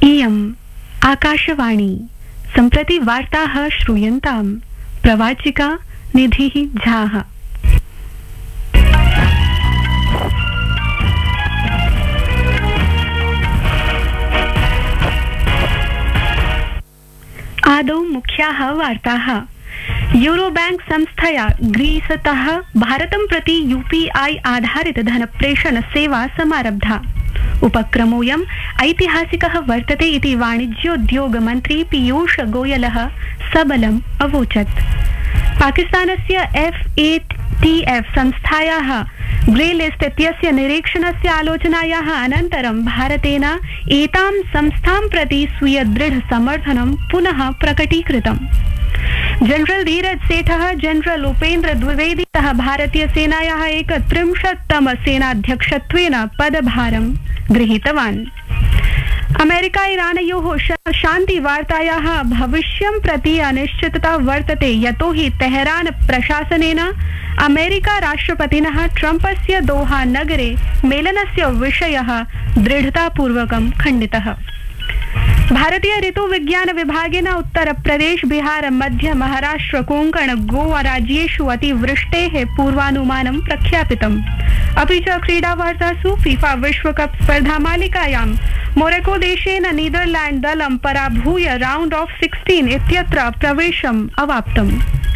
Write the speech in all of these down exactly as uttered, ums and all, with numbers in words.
इयम् आकाशवाणी सम्प्रति वार्ताः श्रूयन्ताम् प्रवाचिका निधिः झाः। आदौ मुख्याः वार्ताः। यूरो बैंक संस्थया ग्रीसतः भारतं प्रति यूपीआई आधारित धनप्रेषण सेवा समारब्धा। उपक्रमोऽयम् ऐतिहासिकः वर्तते इति वाणिज्योद्योग मन्त्री पीयूष गोयलः सबलम् अवोचत्। पाकिस्तानस्य एफ ए टी एफ संस्थायाः ग्रे लिस्ट इत्यस्य निरीक्षणस्य आलोचनायाः अनन्तरं भारतेन एतां संस्थां प्रति स्वीय दृढ समर्थनं पुनः प्रकटीकृतम्। जनरल धीरज सेठः जनरल उपेन्द्र द्विवेदीतः भारतीय सेनायाः एकत्रिंशत्तम सेनाध्यक्षत्वेन पदभारं गृहीतवान्। अमेरिका ईरानयोः शान्तिवार्तायाः भविष्यं प्रति अनिश्चितता वर्तते, यतो हि तेहरान प्रशासनेन अमेरिका राष्ट्रपतिनः ट्रम्पस्य दोहा नगरे मेलनस्य विषयः दृढतापूर्वकं खण्डितः। भारतीय ऋतु विज्ञान विभागेन उत्तर प्रदेश, बिहार, मध्य महाराष्ट्र, कोंकण, गोवा राज्येषु अतिवृष्टेः पूर्वानुमानं प्रख्यापितम्। अपि च क्रीडावार्तासु फीफा विश्वकप स्पर्धामालिकायां मोरको देशेन नीदरलैंड दलं पराभूय राउंड ऑफ सिक्सटीन इत्यत्र प्रवेशम् अवाप्तम्।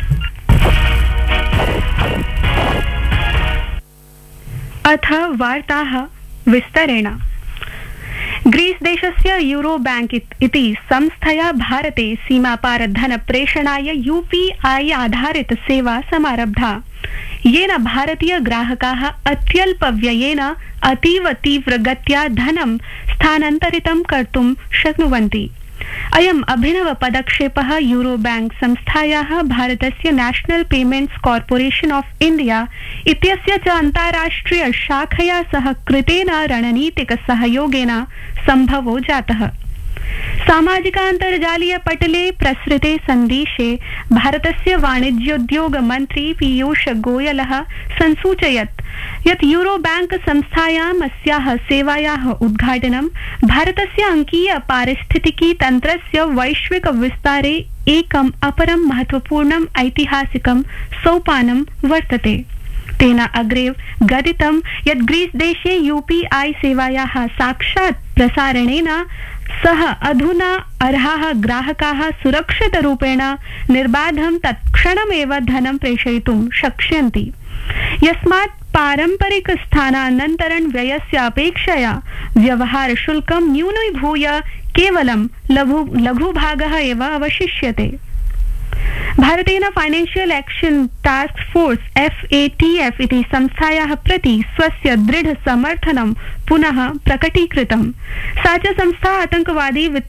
अथ वार्ताः विस्तरेण। ग्रीस देशस्य यूरो बैंक इति संस्थया भारते सीमापार धन प्रेषणाय यूपीआई आधारित सेवा समारब्धा, येन भारतीय ग्राहकाः अत्यल्पव्ययेन अतीव तीव्रगत्या धनं स्थानान्तरितं कर्तुं शक्नुवन्ति। अयम् अभिनव पदक्षेपः यूरो बैंक संस्थायाः भारतस्य national payments corporation of India इत्यस्य च अन्ताराष्ट्रिय शाखया सह कृतेन रणनीतिक सहयोगेन सम्भवो जातः। सामाजिकान्तर्जालीय पटले प्रसृते सन्देशे भारतस्य वाणिज्योद्योग मन्त्री पीयूष गोयलः संसूचयत् यत् यूरो बैंक संस्थायाम् अस्याः सेवायाः उद्घाटनं भारतस्य अंकीय पारिस्थितिकी तन्त्रस्य वैश्विक विस्तारे एकम् अपरं महत्वपूर्णम् ऐतिहासिकं सोपानं वर्तते। तेन अग्रे गदितं यत् ग्रीस देशे यूपीआई सेवायाः साक्षात् प्रसारणेन सह अधुना अर्हाः ग्राहकाः सुरक्षितरूपेण निर्बाधं तत्क्षणमेव धनं प्रेषयितुं शक्ष्यन्ति, यस्मात् पारंपरिक स्थानान्तरण व्ययस्य अपेक्षया व्यवहार शुल्कं न्यूनीभूय केवलं लघु लघुभागः एव अवशिष्यते। भारतेन financial action task force F A T F इति संस्थायाः प्रति स्वस्य दृढ समर्थनं पुनः प्रकटीकृतम्। सा च संस्था आतंकवादी